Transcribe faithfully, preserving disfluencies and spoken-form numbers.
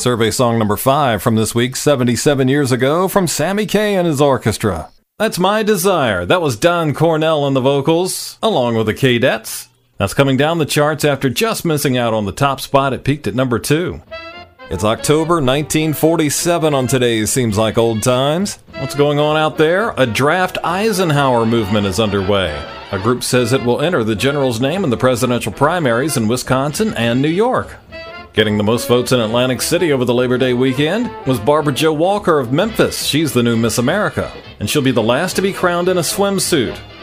survey song number five from this week, seventy-seven years ago, from Sammy Kaye and his orchestra. That's My Desire. That was Don Cornell on the vocals, along with the Cadettes. That's coming down the charts after just missing out on the top spot. It peaked at number two. It's October nineteen forty-seven on today's Seems Like Old Times. What's going on out there? A draft Eisenhower movement is underway. A group says it will enter the general's name in the presidential primaries in Wisconsin and New York. Getting the most votes in Atlantic City over the Labor Day weekend was Barbara Jo Walker of Memphis. She's the new Miss America, and she'll be the last to be crowned in a swimsuit.